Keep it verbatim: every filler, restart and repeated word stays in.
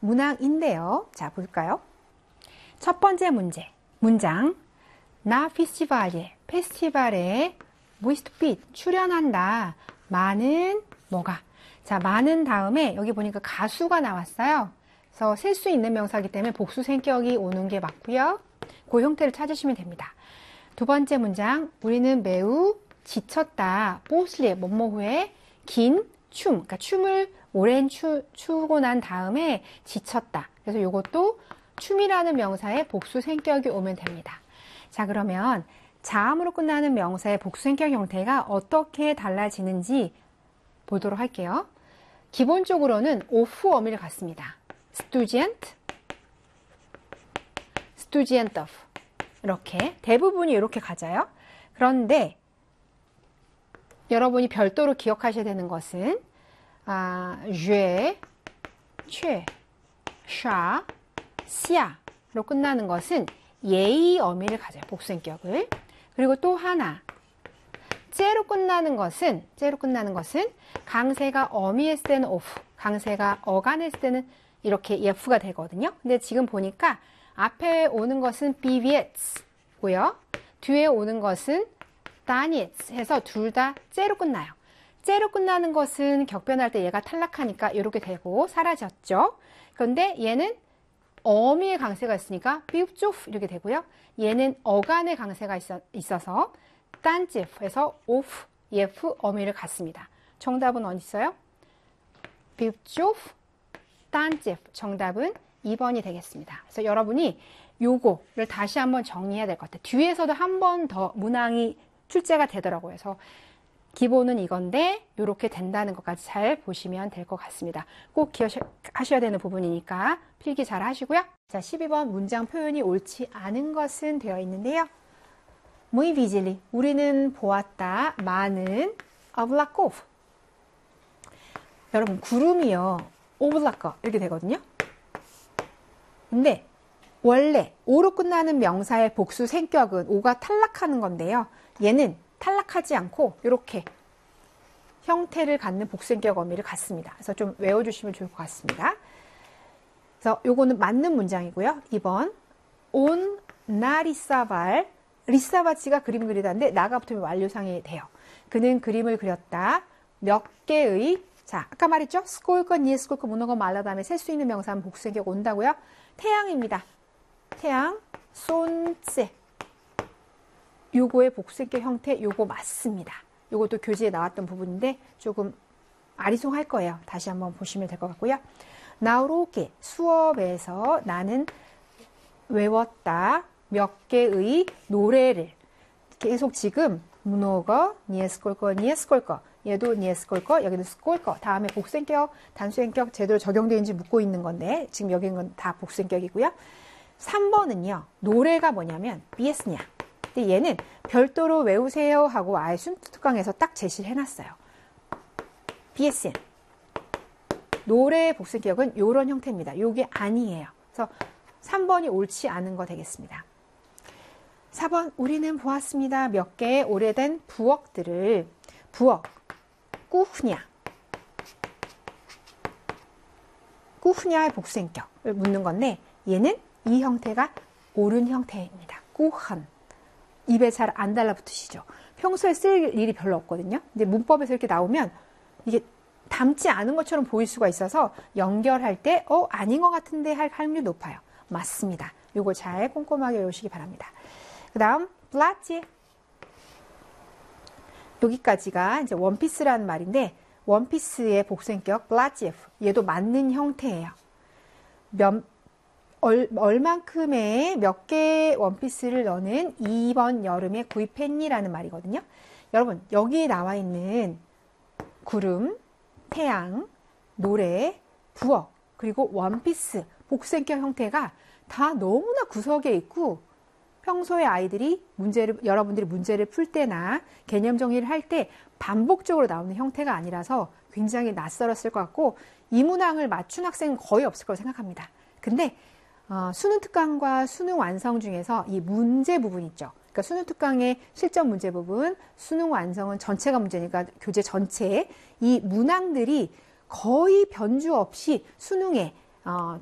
문항인데요. 자, 볼까요? 첫 번째 문제. 문장. 나 페스티벌에, 페스티벌에 무이스트핏 출연한다. 많은 뭐가? 자, 많은 다음에 여기 보니까 가수가 나왔어요. 그래서 셀 수 있는 명사이기 때문에 복수 생격이 오는 게 맞고요. 그 형태를 찾으시면 됩니다. 두 번째 문장. 우리는 매우 지쳤다. 보슬리에 뭐뭐 후에 긴 춤, 그러니까 춤을 오랜 추, 추고 난 다음에 지쳤다. 그래서 이것도 춤이라는 명사에 복수 생격이 오면 됩니다. 자, 그러면 자음으로 끝나는 명사의 복수 생격 형태가 어떻게 달라지는지 보도록 할게요. 기본적으로는 오프 어미를 갖습니다. student, student of 이렇게 대부분이 이렇게 가져요. 그런데 여러분이 별도로 기억하셔야 되는 것은 아, 제, 최, 샤, 시아로 끝나는 것은 예의 어미를 가져요. 복수생격을. 그리고 또 하나 째로 끝나는 것은 째로 끝나는 것은 강세가 어미했을 때는 오프, 강세가 어간했을 때는 이렇게 예프가 되거든요. 근데 지금 보니까 앞에 오는 것은 비비에츠고요. 뒤에 오는 것은 다니에츠 해서 둘 다 째로 끝나요. 째로 끝나는 것은 격변할 때 얘가 탈락하니까 이렇게 되고 사라졌죠. 그런데 얘는 어미의 강세가 있으니까 비읍조프 이렇게 되고요. 얘는 어간의 강세가 있어, 있어서 딴제프에서 오프, 예프, 어미를 갖습니다. 정답은 어디 있어요? 비읍조프, 딴제프. 정답은 이 번이 되겠습니다. 그래서 여러분이 요거를 다시 한번 정리해야 될 것 같아요. 뒤에서도 한 번 더 문항이 출제가 되더라고요. 그래서 기본은 이건데 이렇게 된다는 것까지 잘 보시면 될 것 같습니다. 꼭 기억하셔야 되는 부분이니까 필기 잘 하시고요. 자, 십이 번 문장 표현이 옳지 않은 것은 되어 있는데요. muy vigili, 우리는 보았다. 많은 oblakov. 여러분 구름이요. oblak 이렇게 되거든요. 근데 원래 오로 끝나는 명사의 복수 생격은 오가 탈락하는 건데요. 얘는 탈락하지 않고 이렇게 형태를 갖는 복수생격 어미를 갖습니다. 그래서 좀 외워주시면 좋을 것 같습니다. 그래서 요거는 맞는 문장이고요. 이 번 온 나리사발, 리사바치가 그림 그리다인데 나가 붙으면 완료상이 돼요. 그는 그림을 그렸다. 몇 개의, 자 아까 말했죠? 스콜커, 니에스콜커, 문어거 말라 다음에 셀 수 있는 명사는 복수생격 온다고요. 태양입니다. 태양, 손째. 요거의 복수생격 형태, 요거 맞습니다. 요것도 교재에 나왔던 부분인데 조금 아리송할 거예요. 다시 한번 보시면 될 것 같고요. 나오로게 수업에서 나는 외웠다. 몇 개의 노래를. 계속 지금 문어거, 니에스콜거, 니에스콜거. 얘도 니에스콜거, 여기도 스콜거. 다음에 복수생격, 단수생격 제대로 적용되는지 묻고 있는 건데 지금 여기 있는 건 다 복수생격이고요. 삼 번은요. 노래가 뭐냐면 비에스냐. 근데 얘는 별도로 외우세요 하고 아예 순특강에서 딱 제시를 해놨어요. 비에스엔. 노래의 복수기억은 이런 형태입니다. 이게 아니에요. 그래서 삼 번이 옳지 않은 거 되겠습니다. 사 번 우리는 보았습니다. 몇 개의 오래된 부엌들을. 부엌. 꾸흐냐. 꾸흐냐의 복수행격을 묻는 건데 얘는 이 형태가 옳은 형태입니다. 꾸흔. 입에 잘 안 달라붙으시죠. 평소에 쓸 일이 별로 없거든요. 근데 문법에서 이렇게 나오면 이게 닮지 않은 것처럼 보일 수가 있어서 연결할 때 어? 아닌 것 같은데 할 확률이 높아요. 맞습니다. 요거 잘 꼼꼼하게 외우시기 바랍니다. 그 다음 플라치. 여기까지가 이제 원피스라는 말인데 원피스의 복수행격 플라치에프. 얘도 맞는 형태예요. 몇 얼, 얼만큼의 몇 개의 원피스를 너는 이번 여름에 구입했니라는 말이거든요. 여러분 여기에 나와 있는 구름, 태양, 노래, 부엌, 그리고 원피스, 복수행격 형태가 다 너무나 구석에 있고 평소에 아이들이 문제를, 여러분들이 문제를 풀 때나 개념 정리를 할 때 반복적으로 나오는 형태가 아니라서 굉장히 낯설었을 것 같고 이 문항을 맞춘 학생은 거의 없을 거라고 생각합니다. 근데 어, 수능 특강과 수능 완성 중에서 이 문제 부분 있죠. 그러니까 수능 특강의 실전 문제 부분, 수능 완성은 전체가 문제니까 교재 전체에 이 문항들이 거의 변주 없이 수능에 어,